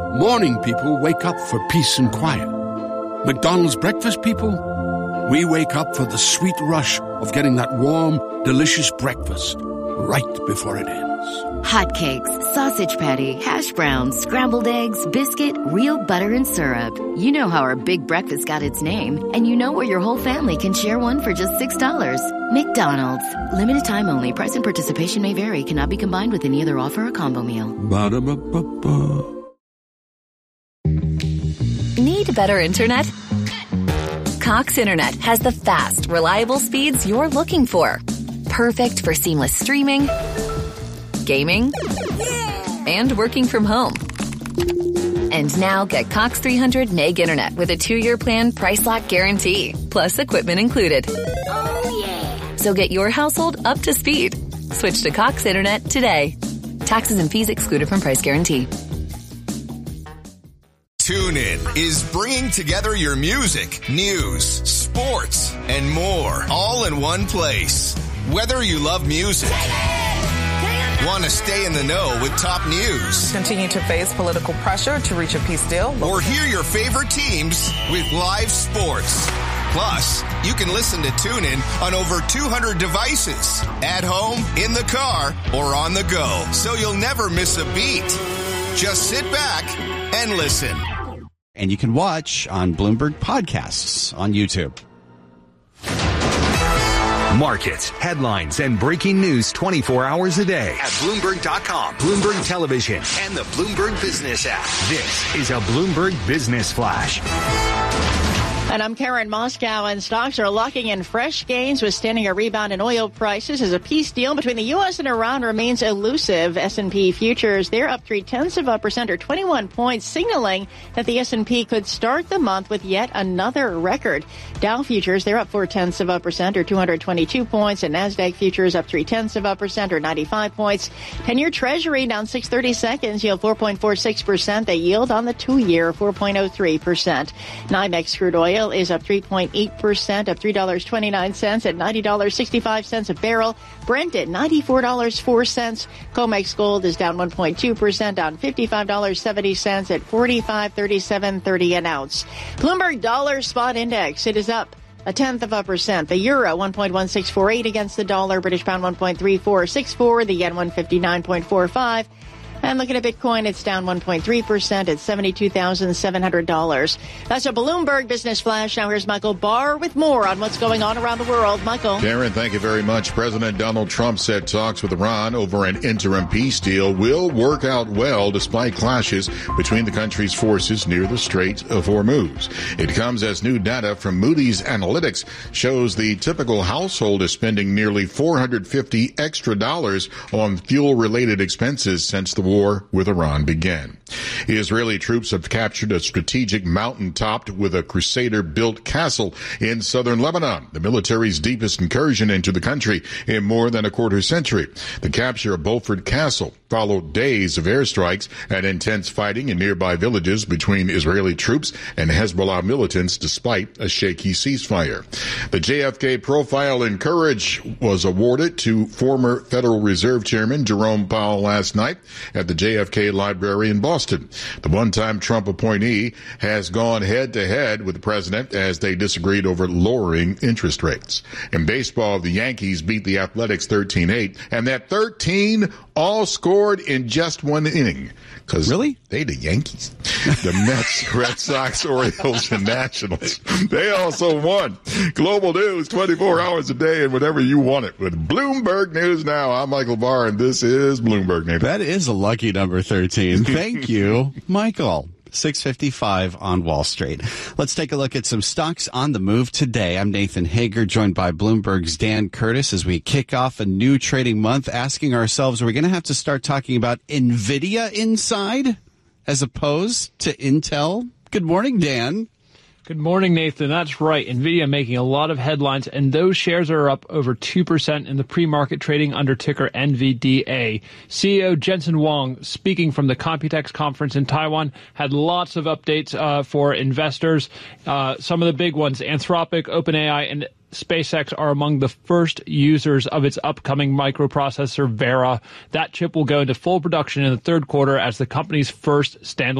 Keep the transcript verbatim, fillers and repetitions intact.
Morning people wake up for peace and quiet. McDonald's breakfast people, we wake up for the sweet rush of getting that warm, delicious breakfast right before it ends. Hotcakes, sausage patty, hash browns, scrambled eggs, biscuit, real butter and syrup. You know how our big breakfast got its name, and you know where your whole family can share one for just six dollars. McDonald's. Limited time only. Price and participation may vary. Cannot be combined with any other offer or combo meal. Ba-da-ba-ba-ba. Need better internet? Cox Internet has the fast, reliable speeds you're looking for. Perfect for seamless streaming, gaming, and working from home. And now get Cox three hundred meg internet with a two-year plan price lock guarantee, plus equipment included. Oh, yeah. So get your household up to speed. Switch to Cox Internet today. Taxes and fees excluded from price guarantee. TuneIn is bringing together your music, news, sports, and more all in one place. Whether you love music, want to stay in the know with top news, continue to face political pressure to reach a peace deal, or hear your favorite teams with live sports. Plus, you can listen to TuneIn on over two hundred devices, at home, in the car, or on the go, so you'll never miss a beat. Just sit back and listen. And you can watch on Bloomberg Podcasts on YouTube. Markets, headlines, and breaking news twenty-four hours a day at Bloomberg dot com, Bloomberg Television, and the Bloomberg Business app. This is a Bloomberg Business Flash. And I'm Karen Moscow, and stocks are locking in fresh gains, withstanding a rebound in oil prices as a peace deal between the U S and Iran remains elusive. S and P futures, they're up three-tenths of a percent or twenty-one points, signaling that the S and P could start the month with yet another record. Dow futures, they're up four-tenths of a percent or two hundred twenty-two points, and NASDAQ futures up three-tenths of a percent or ninety-five points. ten-year Treasury down six thirty-seconds, yield four point four six percent. The yield on the two-year, four point oh three percent. NYMEX crude oil is up three point eight percent, up three dollars and twenty-nine cents at ninety dollars and sixty-five cents a barrel. Brent at ninety-four dollars and four cents. COMEX gold is down one point two percent, down fifty-five dollars and seventy cents at forty-five thirty-seven thirty an ounce. Bloomberg Dollar Spot Index, it is up a tenth of a percent. The euro, one point one six four eight against the dollar. British pound, one point three four six four. The yen, one fifty-nine point four five. And looking at Bitcoin, it's down one point three percent at seventy-two thousand seven hundred dollars. That's a Bloomberg Business Flash. Now here's Michael Barr with more on what's going on around the world. Michael. Karen, thank you very much. President Donald Trump said talks with Iran over an interim peace deal will work out well despite clashes between the country's forces near the Strait of Hormuz. It comes as new data from Moody's Analytics shows the typical household is spending nearly four hundred fifty extra dollars on fuel-related expenses since the war with Iran began. Israeli troops have captured a strategic mountain-topped with a Crusader-built castle in southern Lebanon, the military's deepest incursion into the country in more than a quarter century. The capture of Beaufort Castle followed days of airstrikes and intense fighting in nearby villages between Israeli troops and Hezbollah militants despite a shaky ceasefire. The J F K Profile in Courage was awarded to former Federal Reserve Chairman Jerome Powell last night at the J F K Library in Boston. The one-time Trump appointee has gone head-to-head with the president as they disagreed over lowering interest rates. In baseball, the Yankees beat the Athletics thirteen eight, and that thirteen all scored in just one inning. Because really? They the Yankees. The Mets, Red Sox, Orioles, and Nationals. They also won. Global news twenty-four hours a day and whenever you want it. With Bloomberg News Now, I'm Michael Barr, and this is Bloomberg News. That is a lucky number thirteen. Thank you, Michael. six fifty-five on Wall Street. Let's take a look at some stocks on the move today. I'm Nathan Hager, joined by Bloomberg's Dan Curtis as we kick off a new trading month, asking ourselves, are we going to have to start talking about NVIDIA inside as opposed to Intel? Good morning, Dan. Good morning, Nathan. That's right. NVIDIA making a lot of headlines, and those shares are up over two percent in the pre-market trading under ticker N V D A. C E O Jensen Huang, speaking from the Computex conference in Taiwan, had lots of updates uh, for investors. Uh, some of the big ones, Anthropic, OpenAI, and SpaceX are among the first users of its upcoming microprocessor Vera. That chip will go into full production in the third quarter as the company's first standalone